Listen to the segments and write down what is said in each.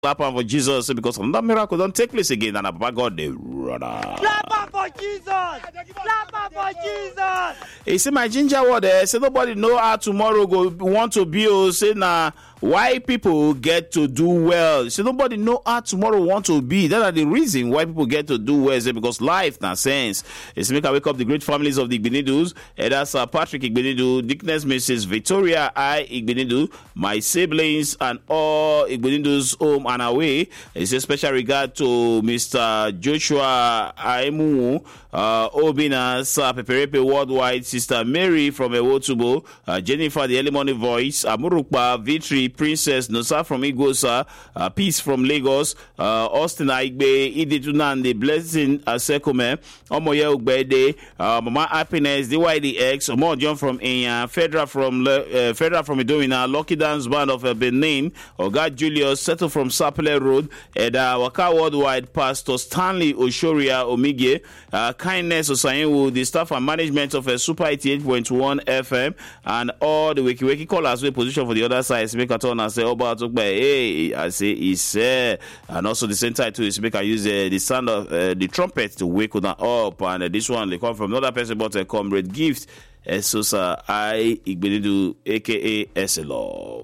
Clap for Jesus because that miracle don't take place again and Papa God the runner. Clap for Jesus! Clap for Jesus! You see my ginger word there. Say nobody know how tomorrow go want to be. Oh, say now why people get to do well. So nobody know how tomorrow want to be. That are the reason why people get to do well. Say because life na sense. It's make I wake up the great families of the Igbinidus. That's Patrick Igbinidu, Dickness Mrs. Victoria I Igbinidu, my siblings and all Igbinidus home and away. It's a special regard to Mr. Joshua Aimu, Obina, Peperepe Worldwide, Sister Mary from Ewotubo, Jennifer the Early Morning Voice, Amurukpa, Victory, Princess Nosa from Igosa, Peace from Lagos, Austin Aigbe, Idituna and the Blessing Sekome, Omoye Ugbede, Mama Happiness, DYDX, Omo John from Enya, Fedra from Idomina, Lucky Dance Band of Benin, Oga Julius, Settle from Sapele Road, and Waka Worldwide, Pastor Stanley Oshoria Omige, Kindness Osayewu, the staff and management of Super 88.1 FM, and all the wiki callers we position for the other side. Make a turn and say, Oba Tokbe, hey, I say, is and also the same title is make I use the sound of the trumpet to wake them up, and this one they come from another person, but a comrade gift. Sosa I Igbinidu, aka SLO.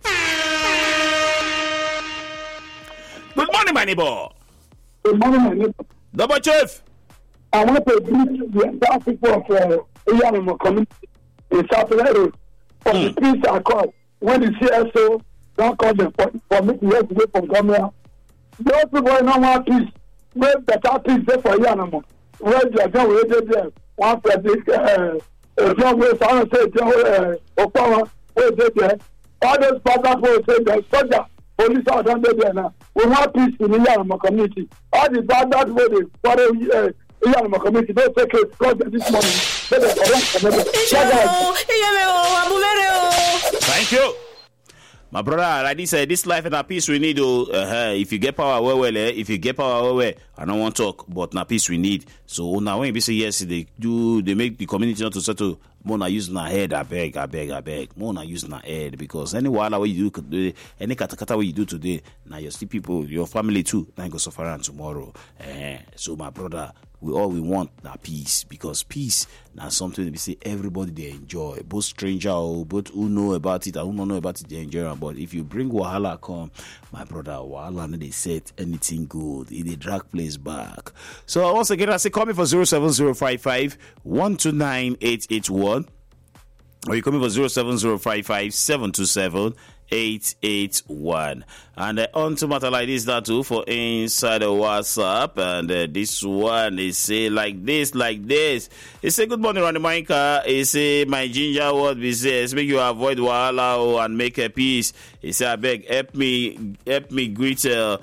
Good morning, my neighbor. Good morning, my neighbor. Double Chief. I want to greet the entire people of Iyanimo community in South Road for the peace accord. When the CSO don't call them for meeting yesterday from government, those people don't want peace. Where better peace there for Iyanimo. Where they are going to there. One for the John West, I don't say John Okama, where they there. All those partners will say the soldier, police are down there now. We want peace in the Iyanimo community. All the partners will they follow Iyanimo community. Don't take it because this morning. Thank you. My brother, like this life and a peace we need. If you get power if you get power I don't want to talk, but na peace we need. So now when you say yes, they make the community not to settle. More na use na head, I beg. More na use na head because any wahala way you do, any katakata way you do today, now your still people, your family too, now you go suffer around tomorrow. So my brother, we want that peace because peace now something we say everybody they enjoy, both stranger or both who know about it and who don't know about it they enjoy. But if you bring wahala come, my brother, wahala no they set anything good, it they drag place back. So once again, I say call me for 07055 129 881. Or you come in for 07055 727 881. And on to matter like this that too for inside the WhatsApp. And this one is say like this. It say good morning Randy Maika. It say my ginger word be says make you avoid wahala and make a peace. It say I beg help me greet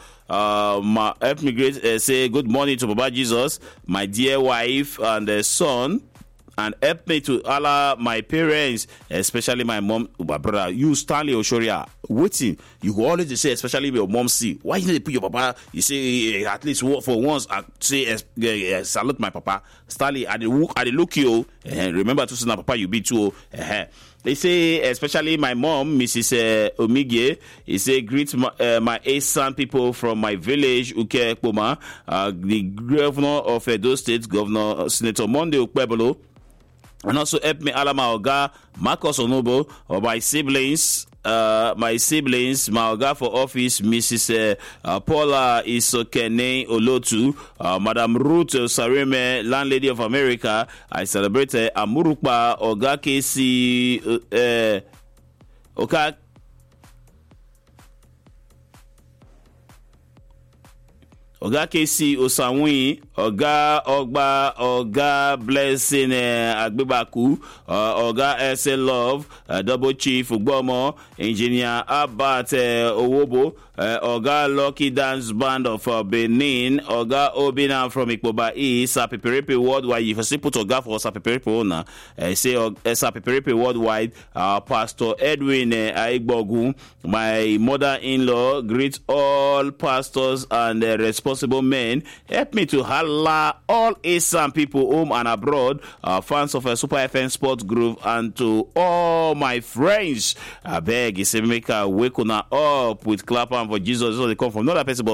say good morning to Baba Jesus, my dear wife and son. And help me to allow my parents, especially my mom, my brother. You Stanley Oshoria, waiting. You go always say, especially your mom see. Why you need to put your papa? You say at least for once. I say salute my papa. Stanley, I look you. Remember to say na papa you be too. They say, especially my mom, Mrs. Omige, he say, greet my 8 son people from my village, Uke Ekpoma, the governor of Edo State, Governor Senator Monday Ukpebolo, and also help me Alama Oga, Marcos Onobo, or my siblings, my Oga for office, Mrs. Paula Isokene Olotu, Madam Ruth Sareme, landlady of America. I celebrate Amurukpa Oga KC Oka Oga KC Osanwi, Oga Ogba, Oga Blessing Agbebaku, Oga SA Love, Double Chief Ugbomo, Engineer Abat Owobo, Oga Lucky Dance Band of Benin, Oga Obina from Ikpoba East, Sapeperepe Worldwide. If I say put Oga for Sapeperepe owner, say Sapeperepe Worldwide, Pastor Edwin Aigbogu, my mother-in-law, greet all pastors and responsible responsible men, help me to holla all ASAM people home and abroad, fans of a Super FM Sports Group, and to all my friends. I beg, you say, make a wake on up with clap and for Jesus. So they come from another person, but